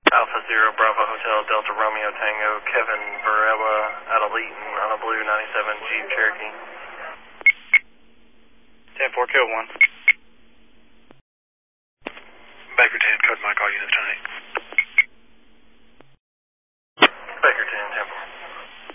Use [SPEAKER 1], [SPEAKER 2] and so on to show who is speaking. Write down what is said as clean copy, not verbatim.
[SPEAKER 1] Alpha Zero Bravo Hotel Delta Romeo Tango, Kevin Varela out of Leeton on a blue 97 Jeep Cherokee.
[SPEAKER 2] 10-4, kill 1.